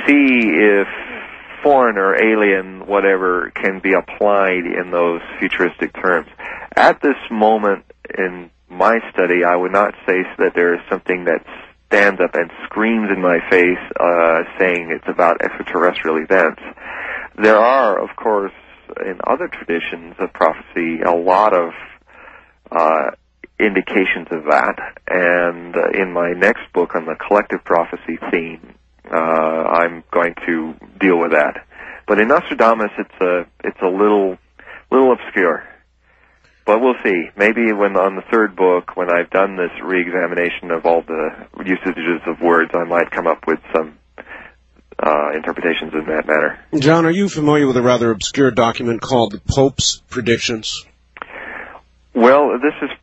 see if foreign or alien, whatever, can be applied in those futuristic terms. At this moment in my study, I would not say that there is something that stands up and screams in my face saying it's about extraterrestrial events. There are, of course, in other traditions of prophecy, a lot of indications of that. And in my next book on the collective prophecy theme, I'm going to deal with that. But in Nostradamus, it's a little obscure. But we'll see. Maybe when on the third book, when I've done this re-examination of all the usages of words, I might come up with some interpretations in that manner. John, are you familiar with a rather obscure document called the Pope's Predictions? Well, this is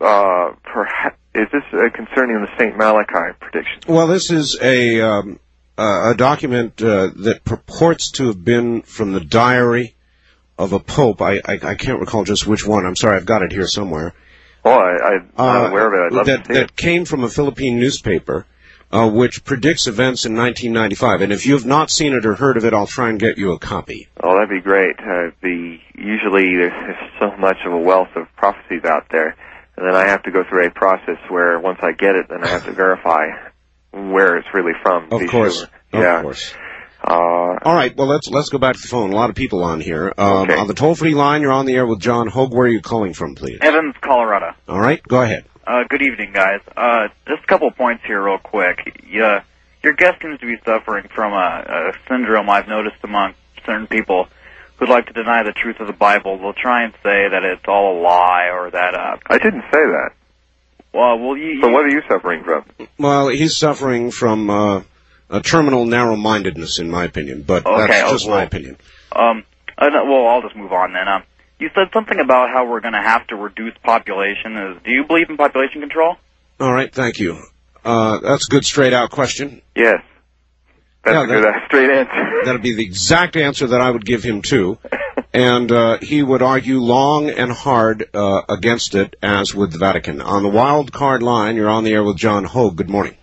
is this concerning the St. Malachi prediction? Well, this is a document that purports to have been from the diary of a pope. I can't recall just which one. I'm sorry, I've got it here somewhere. Oh, I'm not aware of it. I'd love to see it. That came from a Philippine newspaper, which predicts events in 1995. And if you have not seen it or heard of it, I'll try and get you a copy. Oh, that'd be great. Usually there's so much of a wealth of prophecies out there, and then I have to go through a process where once I get it, then I have to verify where it's really from. Of course. Sure. Of course. All right, well, let's go back to the phone. A lot of people on here. Okay. On the toll-free line, you're on the air with John Hogue. Where are you calling from, please? Evans, Colorado. All right, go ahead. Good evening, guys. Just a couple of points here real quick. Your guest seems to be suffering from a syndrome I've noticed among certain people who'd like to deny the truth of the Bible. They'll try and say that it's all a lie or that... I didn't say that. Well, So what are you suffering from? Well, he's suffering from a terminal narrow-mindedness, in my opinion, but that's just my opinion. I'll just move on then. You said something about how we're going to have to reduce population. Do you believe in population control? All right, thank you. That's a good straight-out question. Yes. That's a good straight answer. That'd be the exact answer that I would give him, too. And he would argue long and hard against it, as with the Vatican. On the wild card line, you're on the air with John Hogue. Good morning.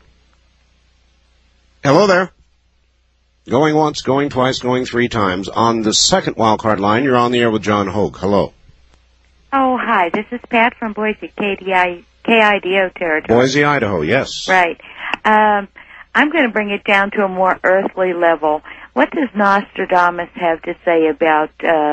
Hello there. Going once, going twice, going three times. On the second wild card line, you're on the air with John Hogue. Hello. Oh, hi. This is Pat from Boise, KIDO territory. Boise, Idaho, yes. Right. I'm going to bring it down to a more earthly level. What does Nostradamus have to say about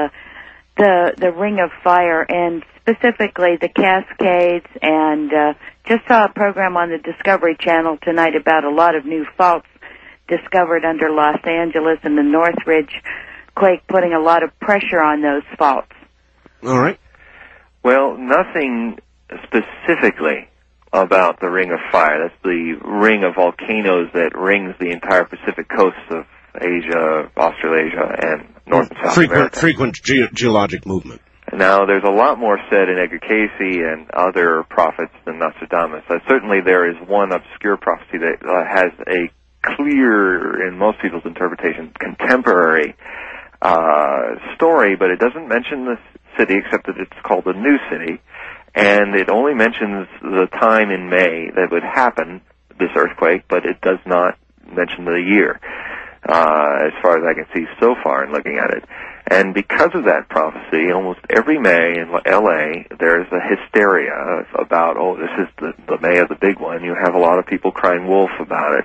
the Ring of Fire and specifically the Cascades? And just saw a program on the Discovery Channel tonight about a lot of new faults discovered under Los Angeles and the Northridge quake, putting a lot of pressure on those faults. All right. Well, nothing specifically about the Ring of Fire. That's the ring of volcanoes that rings the entire Pacific coast of Asia, Australasia, and North and South America. Frequent geologic movement. Now, there's a lot more said in Edgar Cayce and other prophets than Nostradamus. Certainly there is one obscure prophecy that has a clear, in most people's interpretation, contemporary story, but it doesn't mention the city except that it's called the New City, and it only mentions the time in May that would happen, this earthquake, but it does not mention the year, as far as I can see so far in looking at it. And because of that prophecy, almost every May in L.A., there's a hysteria about, oh, this is the May of the big one. You have a lot of people crying wolf about it.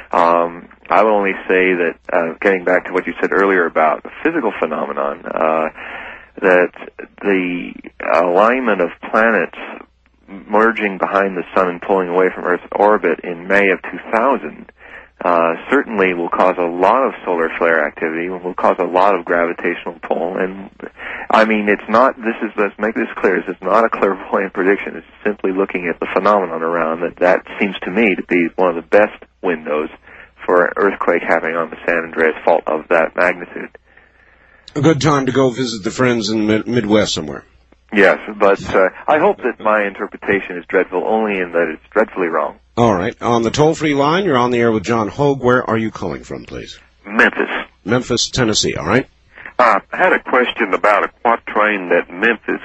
I would only say that, getting back to what you said earlier about the physical phenomenon, that the alignment of planets merging behind the sun and pulling away from Earth's orbit in May of 2000 certainly will cause a lot of solar flare activity, will cause a lot of gravitational pull. And I mean, it's not, let's make this clear, this is not a clairvoyant prediction. It's simply looking at the phenomenon around that seems to me to be one of the best windows for an earthquake happening on the San Andreas Fault of that magnitude. A good time to go visit the friends in the Midwest somewhere. Yes, but I hope that my interpretation is dreadful only in that it's dreadfully wrong. All right. On the toll-free line, you're on the air with John Hogue. Where are you calling from, please? Memphis. Memphis, Tennessee. All right. I had a question about a quatrain that Memphis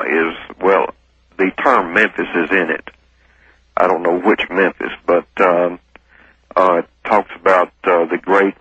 the term Memphis is in it. I don't know which Memphis, but it talks about the great